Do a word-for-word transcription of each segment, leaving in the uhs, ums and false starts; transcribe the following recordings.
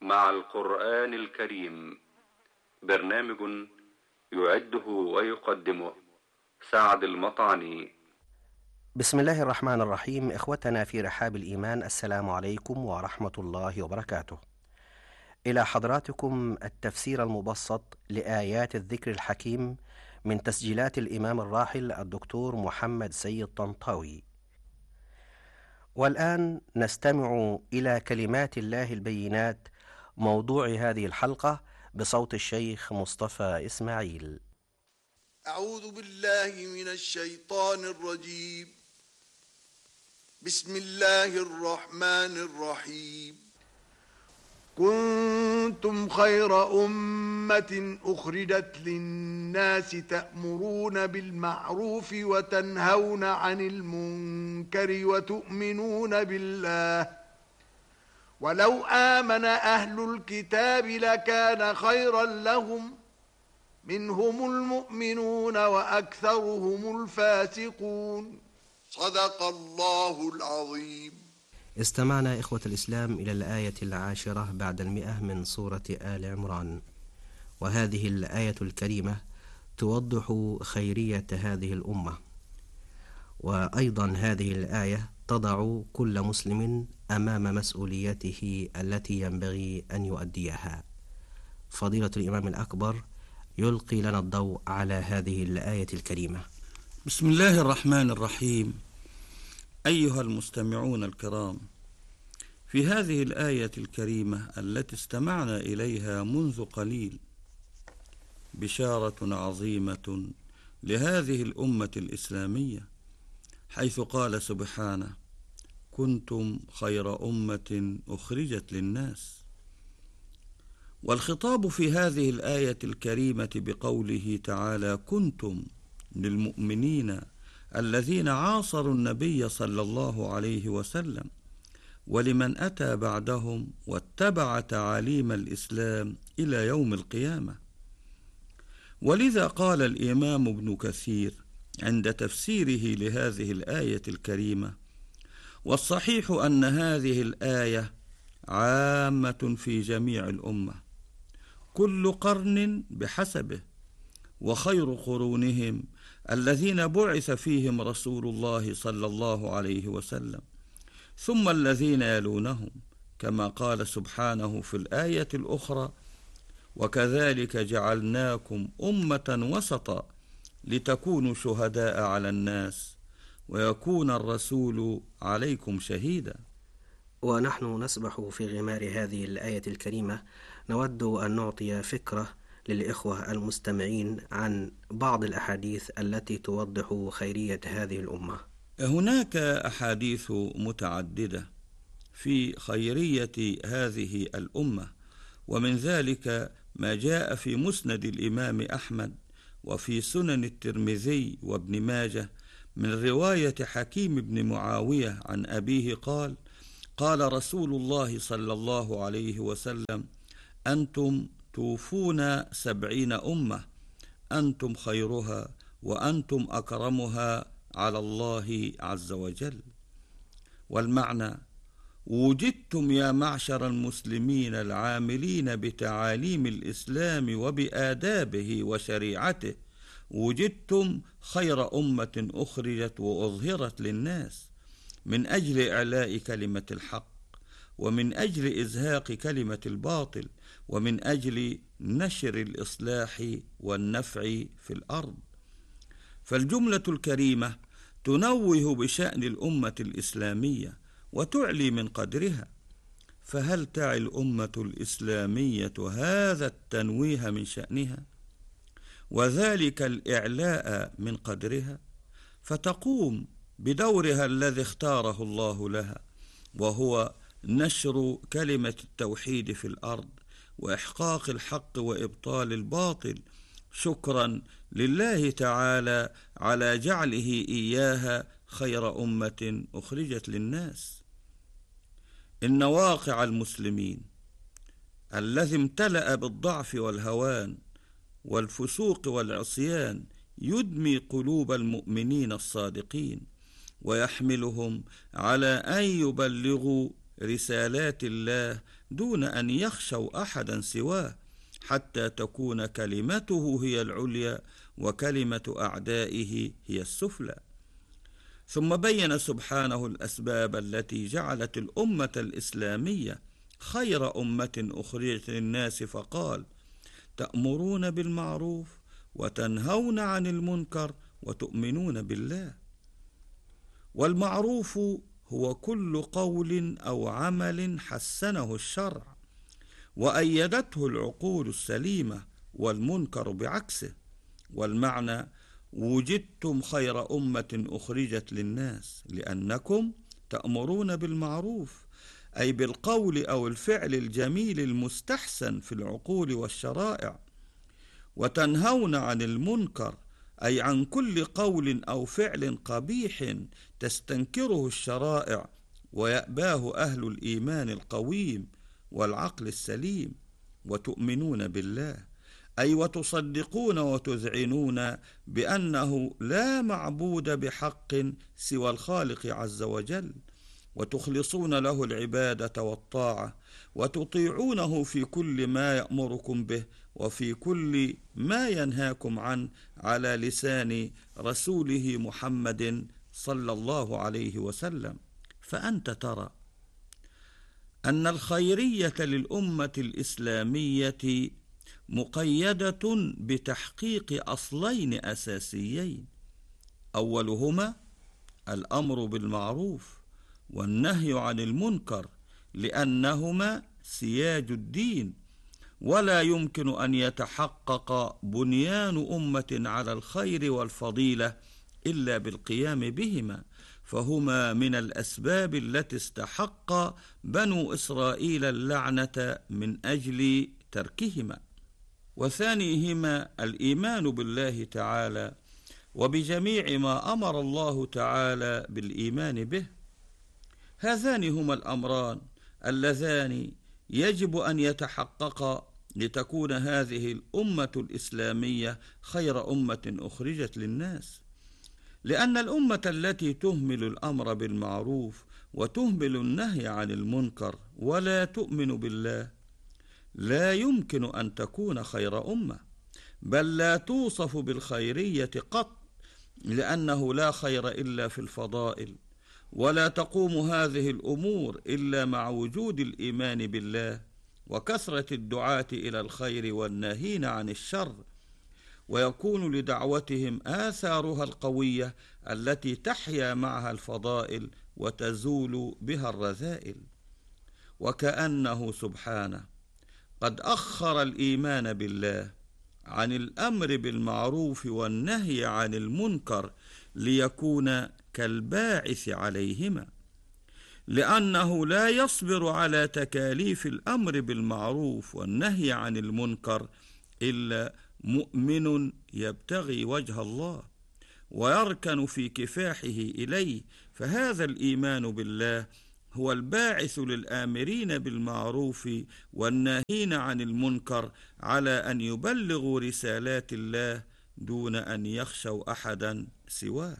مع القرآن الكريم، برنامج يعده ويقدمه سعد المطعني. بسم الله الرحمن الرحيم. إخوتنا في رحاب الإيمان، السلام عليكم ورحمة الله وبركاته. إلى حضراتكم التفسير المبسط لآيات الذكر الحكيم من تسجيلات الإمام الراحل الدكتور محمد سيد طنطاوي. والآن نستمع إلى كلمات الله البينات، موضوع هذه الحلقة بصوت الشيخ مصطفى إسماعيل. أعوذ بالله من الشيطان الرجيم. بسم الله الرحمن الرحيم. كنتم خير أمة أخرجت للناس تأمرون بالمعروف وتنهون عن المنكر وتؤمنون بالله، ولو آمن أهل الكتاب لكان خيرا لهم، منهم المؤمنون وأكثرهم الفاسقون. صدق الله العظيم. استمعنا إخوة الإسلام إلى الآية العاشرة بعد المئة من سورة آل عمران، وهذه الآية الكريمة توضح خيرية هذه الأمة، وأيضا هذه الآية تضع كل مسلم أمام مسؤوليته التي ينبغي أن يؤديها. فضيلة الإمام الأكبر يلقي لنا الضوء على هذه الآية الكريمة. بسم الله الرحمن الرحيم. أيها المستمعون الكرام، في هذه الآية الكريمة التي استمعنا إليها منذ قليل بشارة عظيمة لهذه الأمة الإسلامية، حيث قال سبحانه: كنتم خير أمة أخرجت للناس. والخطاب في هذه الآية الكريمة بقوله تعالى كنتم للمؤمنين الذين عاصروا النبي صلى الله عليه وسلم، ولمن أتى بعدهم واتبع تعاليم الإسلام إلى يوم القيامة. ولذا قال الإمام ابن كثير عند تفسيره لهذه الآية الكريمة: والصحيح أن هذه الآية عامة في جميع الأمة، كل قرن بحسبه، وخير قرونهم الذين بعث فيهم رسول الله صلى الله عليه وسلم، ثم الذين يلونهم، كما قال سبحانه في الآية الأخرى: وكذلك جعلناكم أمة وسطا لتكونوا شهداء على الناس ويكون الرسول عليكم شهيدا. ونحن نسبح في غمار هذه الآية الكريمة، نود أن نعطي فكرة للإخوة المستمعين عن بعض الأحاديث التي توضح خيرية هذه الأمة. هناك أحاديث متعددة في خيرية هذه الأمة، ومن ذلك ما جاء في مسند الإمام أحمد وفي سنن الترمذي وابن ماجه من رواية حكيم بن معاوية عن أبيه قال: قال رسول الله صلى الله عليه وسلم: أنتم توفون سبعين أمة، أنتم خيرها وأنتم أكرمها على الله عز وجل. والمعنى: وجدتم يا معشر المسلمين العاملين بتعاليم الإسلام وبآدابه وشريعته، وجدتم خير أمة أخرجت وأظهرت للناس من أجل إعلاء كلمة الحق، ومن أجل إزهاق كلمة الباطل، ومن أجل نشر الإصلاح والنفع في الأرض. فالجملة الكريمة تنوه بشأن الأمة الإسلامية وتعلي من قدرها. فهل تعي الأمة الإسلامية هذا التنويه من شأنها وذلك الإعلاء من قدرها؟ فتقوم بدورها الذي اختاره الله لها، وهو نشر كلمة التوحيد في الأرض وإحقاق الحق وإبطال الباطل، شكرا لله تعالى على جعله إياها خير أمة أخرجت للناس. إن واقع المسلمين الذي امتلأ بالضعف والهوان والفسوق والعصيان يدمي قلوب المؤمنين الصادقين، ويحملهم على أن يبلغوا رسالات الله دون أن يخشوا أحدا سواه، حتى تكون كلمته هي العليا وكلمة أعدائه هي السفلى. ثم بين سبحانه الأسباب التي جعلت الأمة الإسلامية خير أمة أخرجت للناس، فقال: تأمرون بالمعروف وتنهون عن المنكر وتؤمنون بالله. والمعروف هو كل قول أو عمل حسنه الشرع وأيدته العقول السليمة، والمنكر بعكسه. والمعنى: وجدتم خير أمة أخرجت للناس لأنكم تأمرون بالمعروف، أي بالقول أو الفعل الجميل المستحسن في العقول والشرائع، وتنهون عن المنكر، أي عن كل قول أو فعل قبيح تستنكره الشرائع ويأباه أهل الإيمان القويم والعقل السليم. وتؤمنون بالله، أي وتصدقون وتذعنون بأنه لا معبود بحق سوى الخالق عز وجل، وتخلصون له العبادة والطاعة، وتطيعونه في كل ما يأمركم به وفي كل ما ينهاكم عنه، على لسان رسوله محمد صلى الله عليه وسلم. فأنت ترى أن الخيرية للأمة الإسلامية مقيدة بتحقيق أصلين أساسيين، أولهما الأمر بالمعروف والنهي عن المنكر، لأنهما سياج الدين، ولا يمكن أن يتحقق بنيان أمة على الخير والفضيلة إلا بالقيام بهما، فهما من الأسباب التي استحق بنو إسرائيل اللعنة من أجل تركهما. وثانيهما الإيمان بالله تعالى وبجميع ما أمر الله تعالى بالإيمان به. هذان هما الأمران اللذان يجب أن يتحققا لتكون هذه الأمة الإسلامية خير أمة أخرجت للناس، لأن الأمة التي تهمل الأمر بالمعروف وتهمل النهي عن المنكر ولا تؤمن بالله لا يمكن أن تكون خير أمة، بل لا توصف بالخيرية قط، لأنه لا خير إلا في الفضائل، ولا تقوم هذه الأمور إلا مع وجود الإيمان بالله وكثرة الدعاة إلى الخير والناهين عن الشر، ويكون لدعوتهم آثارها القوية التي تحيا معها الفضائل وتزول بها الرذائل. وكأنه سبحانه قد أخر الإيمان بالله عن الأمر بالمعروف والنهي عن المنكر ليكون كالباعث عليهما، لأنه لا يصبر على تكاليف الأمر بالمعروف والنهي عن المنكر إلا مؤمن يبتغي وجه الله ويركن في كفاحه إليه. فهذا الإيمان بالله هو الباعث للآمرين بالمعروف والناهين عن المنكر على أن يبلغوا رسالات الله دون أن يخشوا أحدا سواه.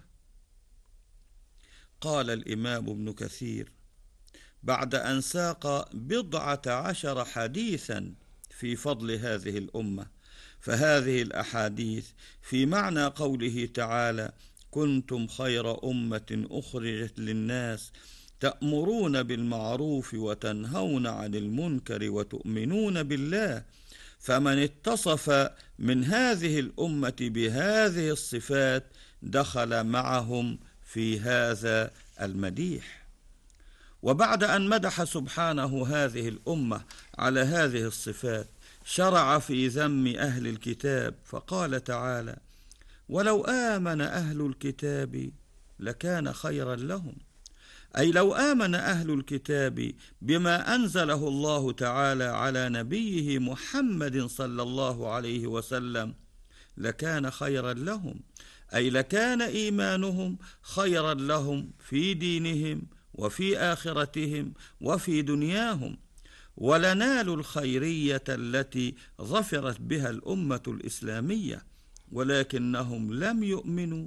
قال الإمام ابن كثير بعد أن ساق بضعة عشر حديثا في فضل هذه الأمة، فهذه الأحاديث في معنى قوله تعالى: كنتم خير أمة أخرجت للناس تأمرون بالمعروف وتنهون عن المنكر وتؤمنون بالله. فمن اتصف من هذه الأمة بهذه الصفات دخل معهم في هذا المديح. وبعد أن مدح سبحانه هذه الأمة على هذه الصفات شرع في ذم أهل الكتاب، فقال تعالى: ولو آمن أهل الكتاب لكان خيرا لهم، أي لو آمن أهل الكتاب بما أنزله الله تعالى على نبيه محمد صلى الله عليه وسلم لكان خيرا لهم، أي لكان إيمانهم خيرا لهم في دينهم وفي آخرتهم وفي دنياهم، ولنالوا الخيرية التي ظفرت بها الأمة الإسلامية، ولكنهم لم يؤمنوا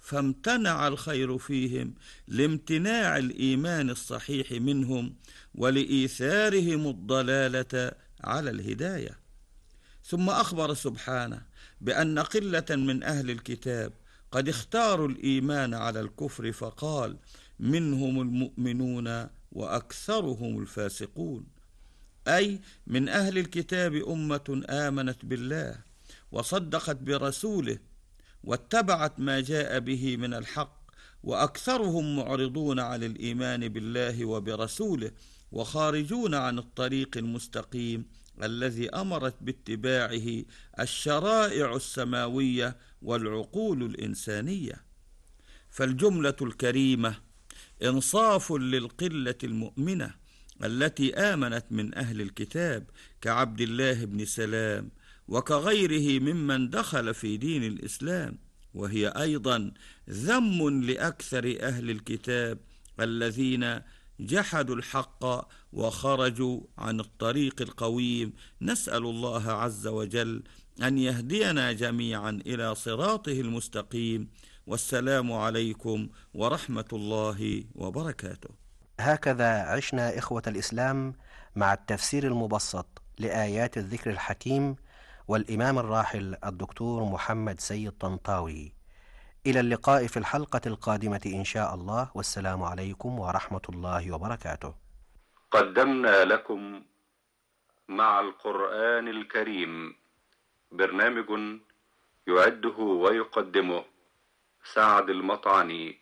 فامتنع الخير فيهم لامتناع الإيمان الصحيح منهم ولإيثارهم الضلالة على الهداية. ثم أخبر سبحانه بأن قلة من أهل الكتاب قد اختاروا الإيمان على الكفر، فقال: منهم المؤمنون وأكثرهم الفاسقون، أي من أهل الكتاب أمة آمنت بالله وصدقت برسوله واتبعت ما جاء به من الحق، وأكثرهم معرضون عن الإيمان بالله وبرسوله وخارجون عن الطريق المستقيم الذي أمرت باتباعه الشرائع السماوية والعقول الإنسانية. فالجملة الكريمة إنصاف للقلة المؤمنة التي آمنت من أهل الكتاب كعبد الله بن سلام وكغيره ممن دخل في دين الإسلام، وهي أيضا ذم لأكثر أهل الكتاب الذين جحدوا الحق وخرجوا عن الطريق القويم. نسأل الله عز وجل أن يهدينا جميعا إلى صراطه المستقيم. والسلام عليكم ورحمة الله وبركاته. هكذا عشنا إخوة الإسلام مع التفسير المبسط لآيات الذكر الحكيم والإمام الراحل الدكتور محمد سيد طنطاوي. إلى اللقاء في الحلقة القادمة إن شاء الله، والسلام عليكم ورحمة الله وبركاته. قدمنا لكم مع القرآن الكريم برنامج يعده ويقدمه سعد المطعني.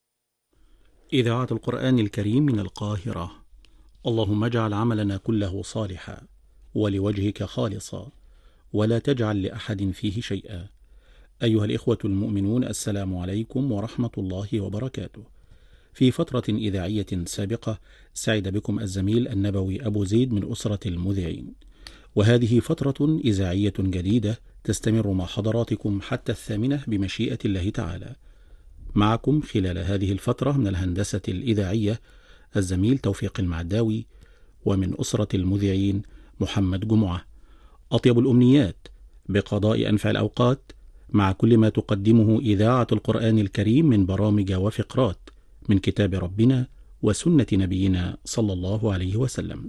إذاعة القرآن الكريم من القاهرة. اللهم اجعل عملنا كله صالحا ولوجهك خالصا ولا تجعل لأحد فيه شيئا. أيها الإخوة المؤمنون، السلام عليكم ورحمة الله وبركاته. في فترة إذاعية سابقة سعد بكم الزميل النبوي أبو زيد من أسرة المذيعين، وهذه فترة إذاعية جديدة تستمر مع حضراتكم حتى الثامنة بمشيئة الله تعالى. معكم خلال هذه الفترة من الهندسة الإذاعية الزميل توفيق المعداوي، ومن أسرة المذيعين محمد جمعة. أطيب الأمنيات بقضاء أنفع الأوقات مع كل ما تقدمه إذاعة القرآن الكريم من برامج وفقرات من كتاب ربنا وسنة نبينا صلى الله عليه وسلم.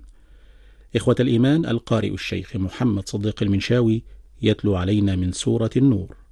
إخوة الإيمان، القارئ الشيخ محمد صديق المنشاوي يتلو علينا من سورة النور.